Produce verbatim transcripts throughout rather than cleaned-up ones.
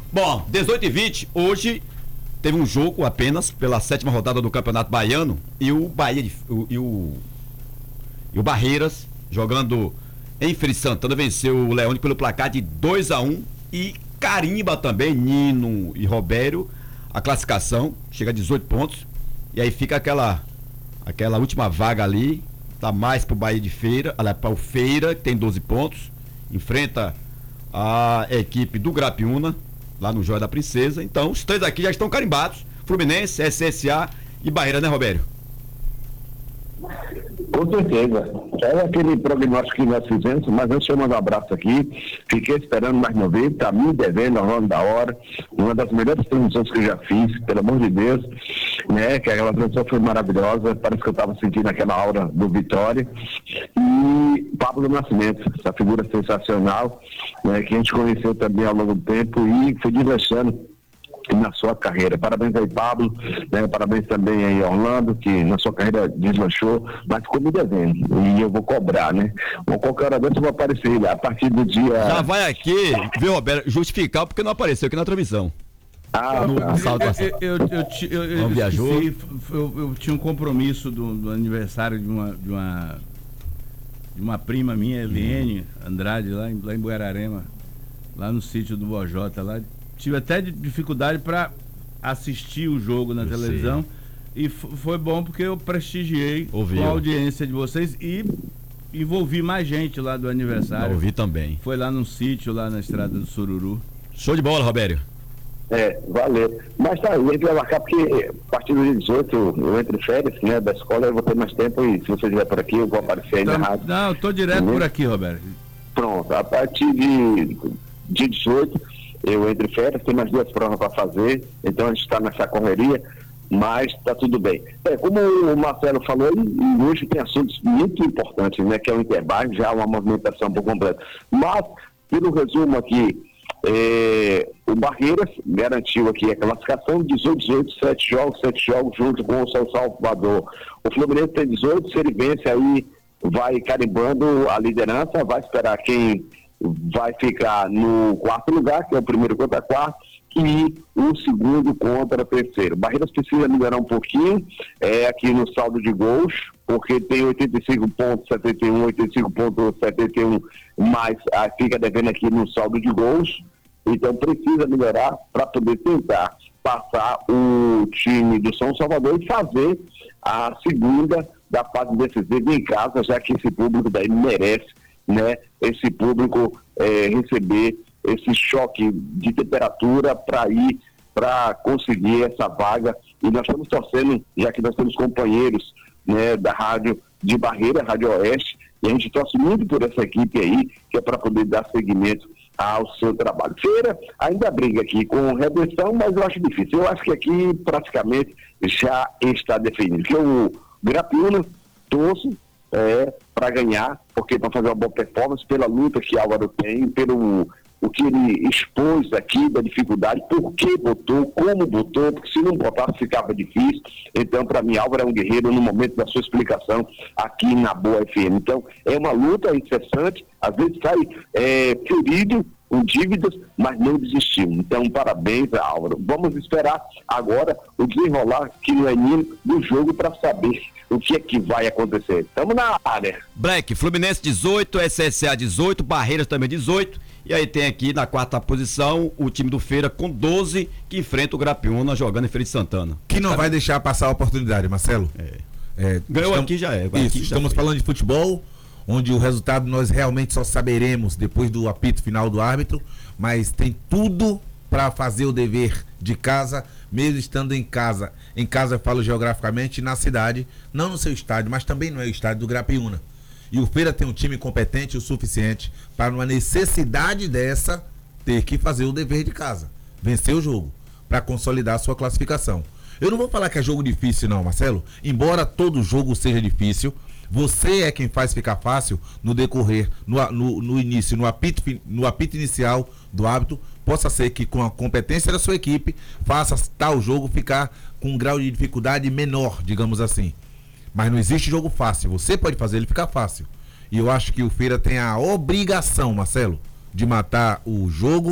Bom, dezoito e vinte, hoje teve um jogo apenas pela sétima rodada do Campeonato Baiano e o Bahia de, o, e, o, e o Barreiras, jogando em Feira de Santana, venceu o Leônico pelo placar de dois a um e carimba também Nino e Robério a classificação, chega a dezoito pontos e aí fica aquela aquela última vaga ali, tá mais pro Bahia de Feira, para o Feira, que tem doze pontos, enfrenta a equipe do Grapiúna lá no Joia da Princesa. Então os três aqui já estão carimbados: Fluminense, S S A e Barreira, né, Robério? Com certeza. É aquele prognóstico que nós fizemos, mas eu chamando um abraço aqui, fiquei esperando mais uma vez, tá me devendo ao longo da hora, uma das melhores transmissões que eu já fiz, pelo amor de Deus, né, que aquela transmissão foi maravilhosa, parece que eu estava sentindo aquela aura do Vitória. E Pablo Nascimento, essa figura sensacional, né, que a gente conheceu também ao longo do tempo e foi deslanchando na sua carreira. Parabéns aí, Pablo, né? Parabéns também aí, Orlando, que na sua carreira deslanchou, mas ficou me devendo, e eu vou cobrar, né? Ou qualquer hora dessa eu vou aparecer a partir do dia... Já vai aqui, viu, Roberto, justificar porque não apareceu aqui na transmissão. Ah, no, tá. no sábado passado. Eu, eu, eu, eu, eu, não viajou? Esqueci, eu, eu tinha um compromisso do, do aniversário de uma, de uma de uma prima minha, Eliene Andrade, lá em, lá em Buerarema, lá no sítio do Bojota, lá. Tive até dificuldade para assistir o jogo na eu televisão sei. E foi bom porque eu prestigiei Ouviu. Com a audiência de vocês e envolvi mais gente lá do aniversário. Ouvi também. Foi lá no sítio, lá na estrada do Sururu. Show de bola, Robério. É, valeu. Mas tá, eu ia marcar porque a partir do dia dezoito eu entro em férias, né, da escola, eu vou ter mais tempo e se você estiver por aqui eu vou aparecer aí então, na rádio. Não, eu tô direto uhum. por aqui, Roberto. Pronto, a partir de dia dezoito eu entro em férias, tem mais duas provas para fazer, então a gente está nessa correria, mas está tudo bem. É, como o Marcelo falou, hoje tem assuntos muito importantes, né, que é o Interbar, já uma movimentação por completo. Mas, pelo resumo aqui, é, o Barreiras garantiu aqui a classificação, dezoito, dezoito, sete jogos, sete jogos junto com o São Salvador. O Fluminense tem dezoito, se ele vence aí, vai carimbando a liderança, vai esperar quem vai ficar no quarto lugar, que é o primeiro contra quarto, e o segundo contra terceiro. Barreiras precisa melhorar um pouquinho é, aqui no saldo de gols, porque tem oitenta e cinco vírgula setenta e um, oitenta e cinco vírgula setenta e um, mas ah, fica devendo aqui no saldo de gols, então precisa melhorar para poder tentar passar o time do São Salvador e fazer a segunda da fase decisiva em casa, já que esse público daí merece, né, esse público é, receber esse choque de temperatura para ir, para conseguir essa vaga. E nós estamos torcendo, já que nós temos companheiros, né, da rádio de Barreira, Rádio Oeste, e a gente torce muito por essa equipe aí, que é para poder dar seguimento ao seu trabalho. Feira ainda briga aqui com redenção, mas eu acho difícil. Eu acho que aqui praticamente já está definido. Que o Grapiúna torce é, para ganhar, porque para fazer uma boa performance, pela luta que Álvaro tem, pelo o que ele expôs aqui da dificuldade, por que botou, como botou, porque se não botasse ficava difícil. Então, para mim, Álvaro é um guerreiro no momento da sua explicação aqui na Boa F M. Então, é uma luta incessante, às vezes sai é, ferido, com dívidas, mas não desistiu. Então, parabéns a Álvaro. Vamos esperar agora o desenrolar aqui no Eninho do jogo para saber o que é que vai acontecer. Estamos na área. Black, Fluminense dezoito, S S A dezoito, Barreiras também dezoito. E aí tem aqui na quarta posição o time do Feira com doze, que enfrenta o Grapiúna jogando em Feira de Santana. Que não vai deixar passar a oportunidade, Marcelo. É. É, Ganhou estamos, aqui já é. Isso, aqui já estamos foi. falando de futebol, onde o resultado nós realmente só saberemos depois do apito final do árbitro, mas tem tudo para fazer o dever de casa, mesmo estando em casa. Em casa eu falo geograficamente, na cidade, não no seu estádio, mas também não é o estádio do Grapiúna. E o Feira tem um time competente o suficiente para, numa necessidade dessa, ter que fazer o dever de casa, vencer o jogo, para consolidar a sua classificação. Eu não vou falar que é jogo difícil não, Marcelo, embora todo jogo seja difícil, você é quem faz ficar fácil no decorrer, no, no, no início, no apito, no apito inicial do hábito, possa ser que com a competência da sua equipe, faça tal jogo ficar com um grau de dificuldade menor, digamos assim. Mas não existe jogo fácil, você pode fazer ele ficar fácil. E eu acho que o Feira tem a obrigação, Marcelo, de matar o jogo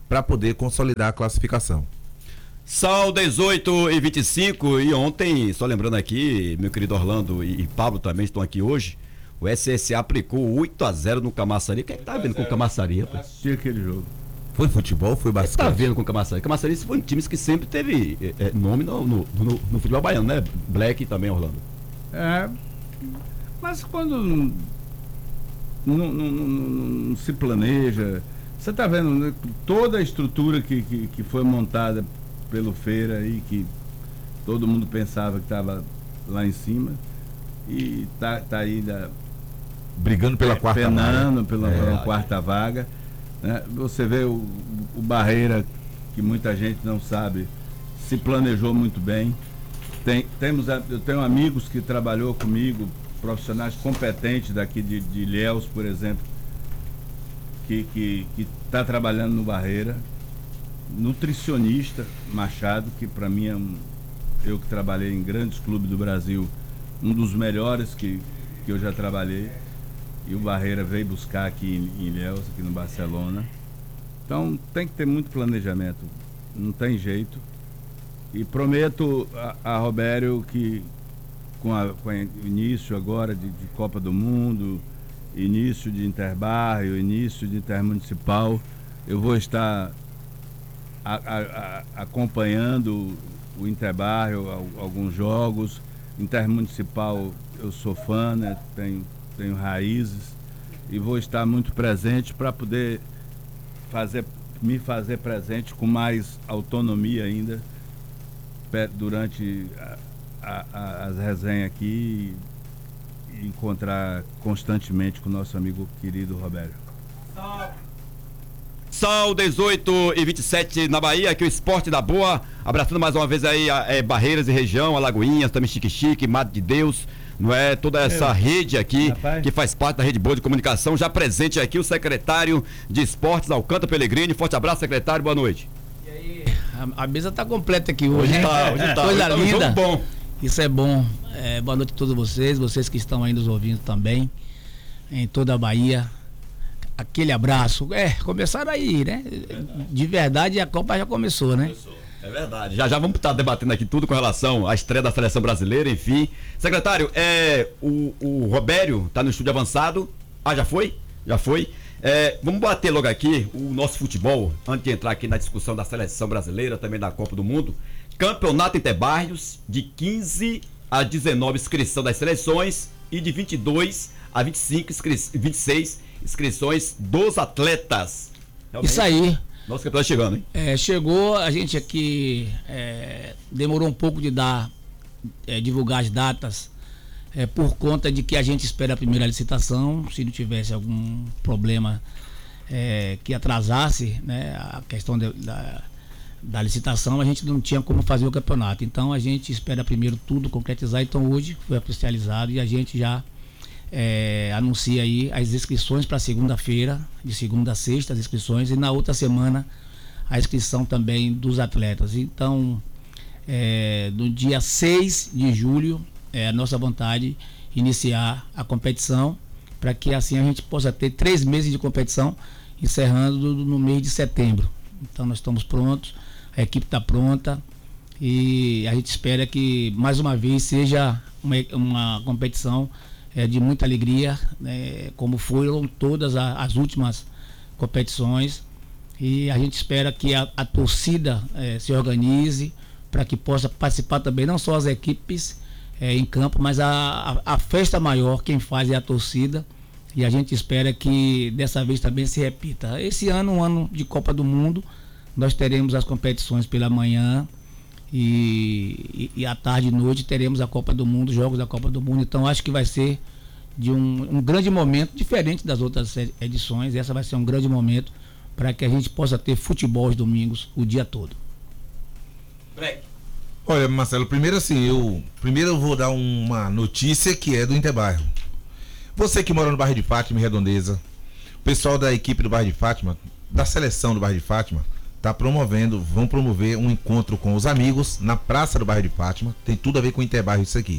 para poder consolidar a classificação. São dezoito e vinte e cinco e ontem, só lembrando aqui, meu querido Orlando e, e Pablo também estão aqui hoje, o S S A aplicou oito a zero no Camaçari. Quem é que tá vendo com o Camaçari, rapaz? Assisti aquele jogo. Foi futebol, foi Quem é que tá basquete. vendo com o Camaçari? Camaçari foi um time que sempre teve é, é, nome no, no, no, no futebol baiano, né? Black também, Orlando. É, mas quando não, não, não, não, não se planeja, você está vendo, né, toda a estrutura que, que, que foi montada pelo Feira aí, que todo mundo pensava que estava lá em cima, e tá, tá aí da, Brigando pela quarta penando vaga. pela, É. pela quarta vaga, né? Você vê o, o Barreira, que muita gente não sabe, se planejou muito bem. Tem, temos, eu tenho amigos que trabalhou comigo, profissionais competentes daqui de, de Ilhéus, por exemplo, que que que está trabalhando no Barreira. Nutricionista Machado, que para mim é um, eu que trabalhei em grandes clubes do Brasil, um dos melhores que, que eu já trabalhei. E o Barreira veio buscar aqui em, em Ilhéus, aqui no Barcelona. Então tem que ter muito planejamento, não tem jeito. E prometo a, a Robério que com, a, com o início agora de, de Copa do Mundo, início de Interbairro, início de Intermunicipal, eu vou estar a, a, a, acompanhando o Interbairro, alguns jogos. Intermunicipal eu sou fã, né? tenho, tenho raízes, e vou estar muito presente para poder fazer, me fazer presente com mais autonomia ainda durante a, a, a, as resenhas aqui, e encontrar constantemente com o nosso amigo querido Robério. São dezoito e vinte e sete na Bahia, aqui o Esporte da Boa, abraçando mais uma vez aí a, é, Barreiras e região, Alagoinhas, também Chique Chique, Mato de Deus, não é? Toda essa Eu, rede aqui, rapaz. que faz parte da Rede Boa de Comunicação, já presente aqui o secretário de Esportes, Alcântara Pellegrini. Forte abraço, secretário, boa noite. E aí, a, a mesa tá completa aqui hoje, Hoje hein? tá, hoje tá. Coisa Hoje tá um linda. jogo bom. Isso é bom. É, boa noite a todos vocês, vocês que estão aí nos ouvindo também, em toda a Bahia. Aquele abraço. É, começaram aí, né? De verdade, a Copa já começou, né? É verdade. Já já vamos estar debatendo aqui tudo com relação à estreia da seleção brasileira, enfim. Secretário, é, o, o Robério tá no estúdio avançado. Ah, já foi? Já foi. É, vamos bater logo aqui o nosso futebol, antes de entrar aqui na discussão da seleção brasileira, também da Copa do Mundo. Campeonato Interbairros, de quinze a dezenove inscrição das seleções, e de vinte e dois a vinte e cinco, inscri- vinte e seis inscrições dos atletas. Realmente, Isso aí. nosso campeonato chegando, hein? É, chegou, a gente aqui é, demorou um pouco de dar, é, divulgar as datas, é, por conta de que a gente espera a primeira licitação. Se não tivesse algum problema é, que atrasasse, né, a questão de, da, da licitação, a gente não tinha como fazer o campeonato. Então a gente espera primeiro tudo concretizar. Então hoje foi oficializado e a gente já É, anuncia aí as inscrições para segunda-feira, de segunda a sexta, as inscrições, e na outra semana a inscrição também dos atletas. Então, é, no dia seis de julho, é a nossa vontade iniciar a competição, para que assim a gente possa ter três meses de competição, encerrando no mês de setembro. Então, nós estamos prontos, a equipe está pronta, e a gente espera que mais uma vez seja uma, uma competição É de muita alegria, né, como foram todas a, as últimas competições, e a gente espera que a, a torcida é, se organize para que possa participar também, não só as equipes é, em campo, mas a, a, a festa maior, quem faz é a torcida, e a gente espera que dessa vez também se repita. Esse ano, um ano de Copa do Mundo, nós teremos as competições pela manhã, E, e, e à tarde e noite teremos a Copa do Mundo, jogos da Copa do Mundo. Então acho que vai ser de um, um grande momento, diferente das outras edições. Essa vai ser um grande momento para que a gente possa ter futebol aos domingos o dia todo. Break. Olha, Marcelo, primeiro assim, eu primeiro eu vou dar uma notícia que é do Interbairro. Você que mora no bairro de Fátima e Redondeza, o pessoal da equipe do bairro de Fátima, da seleção do bairro de Fátima, está promovendo, vão promover um encontro com os amigos na praça do bairro de Fátima. Tem tudo a ver com o Interbairro isso aqui.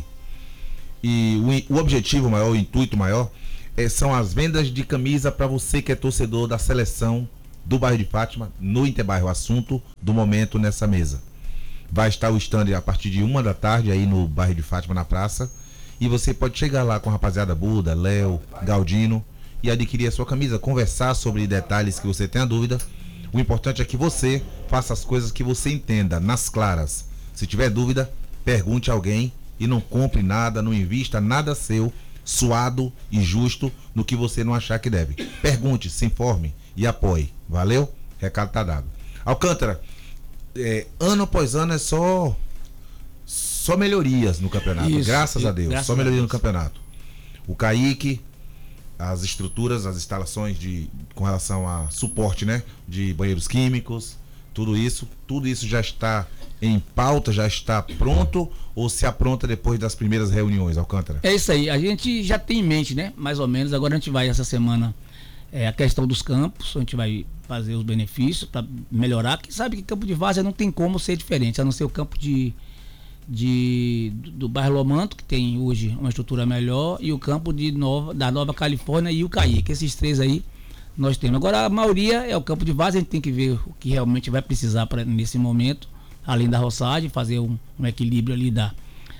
E o, o objetivo maior, o intuito maior, é, são as vendas de camisa para você que é torcedor da seleção do bairro de Fátima, no Interbairro, assunto do momento nessa mesa. Vai estar o stand a partir de uma da tarde aí no bairro de Fátima, na praça, e você pode chegar lá com a rapaziada Buda, Léo, Galdino, e adquirir a sua camisa, conversar sobre detalhes que você tenha dúvida. O importante é que você faça as coisas que você entenda, nas claras. Se tiver dúvida, pergunte a alguém e não compre nada, não invista nada seu, suado e justo, no que você não achar que deve. Pergunte, se informe e apoie. Valeu? Recado tá dado. Alcântara, é, ano após ano é só só melhorias no campeonato. Isso, graças a Deus, graças só melhoria a no Deus. campeonato. O Kaique, as estruturas, as instalações de, com relação a suporte, né? De banheiros químicos, tudo isso, tudo isso já está em pauta, já está pronto ou se apronta depois das primeiras reuniões, Alcântara? É isso aí, a gente já tem em mente, né? Mais ou menos, agora a gente vai essa semana, é, a questão dos campos, a gente vai fazer os benefícios para melhorar, porque sabe que campo de várzea não tem como ser diferente, a não ser o campo de, de, do bairro Lomanto, que tem hoje uma estrutura melhor, e o campo de nova, da Nova Califórnia e o Caique, esses três aí nós temos. Agora a maioria é o campo de várzea, a gente tem que ver o que realmente vai precisar pra, nesse momento, além da roçagem, fazer um, um equilíbrio ali da,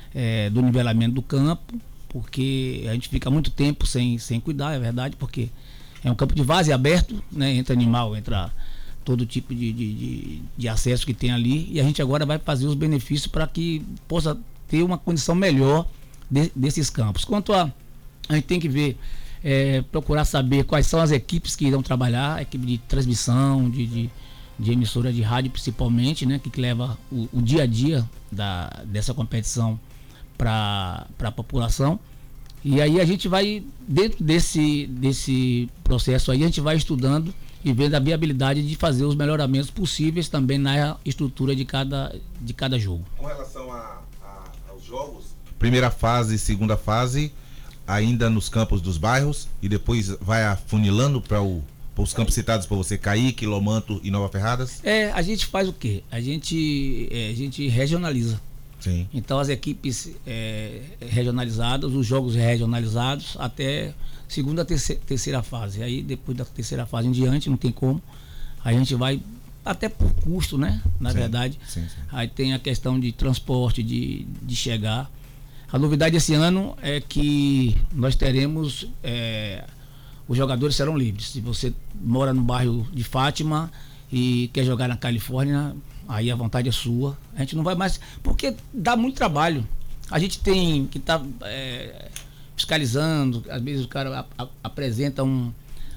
é, do nivelamento do campo, porque a gente fica muito tempo sem, sem cuidar, é verdade, porque é um campo de várzea aberto, né, entra animal, entra todo tipo de, de, de, de acesso que tem ali, e a gente agora vai fazer os benefícios para que possa ter uma condição melhor de, desses campos. Quanto a, a gente tem que ver, é, procurar saber quais são as equipes que irão trabalhar, a equipe de transmissão, de, de, de emissora de rádio principalmente, né, que leva o, o dia a dia da, dessa competição para a população. E aí a gente vai, dentro desse, desse processo aí, a gente vai estudando e vendo a viabilidade de fazer os melhoramentos possíveis também na estrutura de cada, de cada jogo. Com relação a, a, aos jogos, primeira fase, segunda fase, ainda nos campos dos bairros, e depois vai afunilando para os campos citados por você, Kaique, Lomanto e Nova Ferradas? É, a gente faz o quê? A gente, é, a gente regionaliza. Sim. Então as equipes é, regionalizadas, os jogos regionalizados até segunda, terceira, terceira fase. Aí depois da terceira fase em diante, não tem como. Aí a gente vai até por custo, né? Na sim, verdade. Sim, sim. Aí tem a questão de transporte, de, de chegar. A novidade esse ano é que nós teremos, é, os jogadores serão livres. Se você mora no bairro de Fátima e quer jogar na Califórnia, aí a vontade é sua. A gente não vai mais, porque dá muito trabalho. A gente tem que estar tá, é, fiscalizando, às vezes o cara a, a, apresenta um,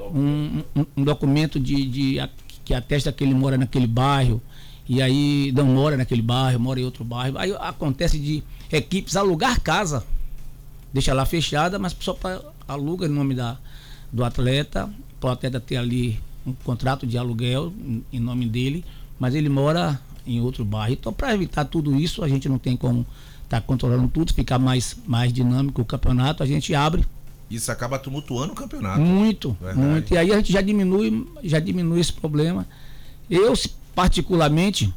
um, um, um documento de, de, a, que atesta que ele mora naquele bairro, e aí não mora naquele bairro, mora em outro bairro. Aí acontece de equipes alugar casa, deixa lá fechada, mas só para aluga em nome da, do atleta, para o atleta ter ali um contrato de aluguel em, em nome dele, mas ele mora em outro bairro. Então, para evitar tudo isso, a gente não tem como estar tá controlando tudo, ficar mais, mais dinâmico o campeonato, a gente abre. Isso acaba tumultuando o campeonato. Muito, Verdade. muito. E aí a gente já diminui, já diminui esse problema. Eu, particularmente,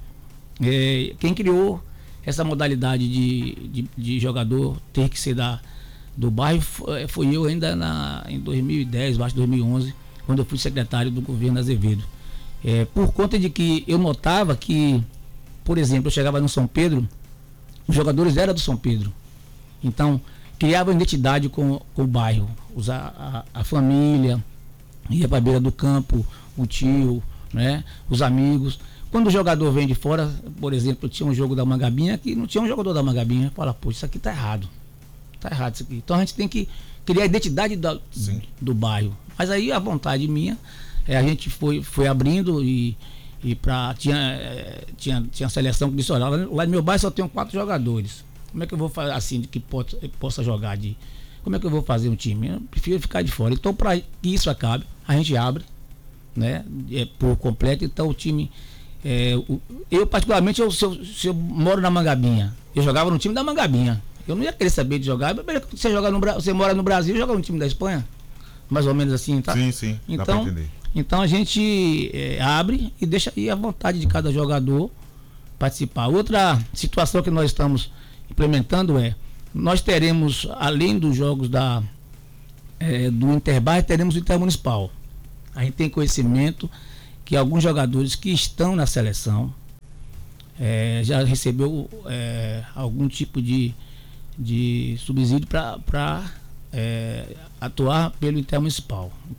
é, quem criou essa modalidade de, de, de jogador ter que ser da, do bairro foi, foi eu ainda na, em dois mil e dez, acho dois mil e onze, quando eu fui secretário do governo Azevedo. É, por conta de que eu notava que, por exemplo, eu chegava no São Pedro, os jogadores eram do São Pedro. Então, criava identidade com, com o bairro. Os, a, a, a família, ia para a beira do campo, o tio, né, os amigos. Quando o jogador vem de fora, por exemplo, tinha um jogo da Mangabinha que não tinha um jogador da Mangabinha, fala, pô, isso aqui tá errado. Tá errado isso aqui. Então a gente tem que criar a identidade da, do bairro. Mas aí a vontade minha, é, a gente foi, foi abrindo e, e pra, tinha, é, tinha, tinha seleção que disse, olha, lá, lá no meu bairro só tem quatro jogadores. Como é que eu vou fazer assim, de que possa, possa jogar de. Como é que eu vou fazer um time? Eu prefiro ficar de fora. Então, para que isso acabe, a gente abre, né? É, por completo, então o time. É, o, eu, particularmente, eu, se, eu, se eu moro na Mangabinha, eu jogava no time da Mangabinha. Eu não ia querer saber de jogar. Você, joga no, você mora no Brasil, joga no time da Espanha? Mais ou menos assim, tá? Sim, sim. Então, dá pra entender. Então a gente é, abre e deixa aí a vontade de cada jogador participar. Outra situação que nós estamos implementando é, nós teremos, além dos jogos da, é, do Interbairro, teremos o Intermunicipal. A gente tem conhecimento que alguns jogadores que estão na seleção é, já recebeu é, algum tipo de, de subsídio para é, atuar pelo Intermunicipal.